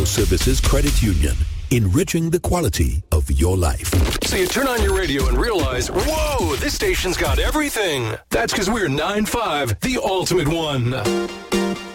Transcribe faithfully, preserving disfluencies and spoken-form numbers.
Financial Services Credit Union, enriching the quality of your life. So you turn on your radio and realize, whoa, this station's got everything. That's because we're nine five, the ultimate one.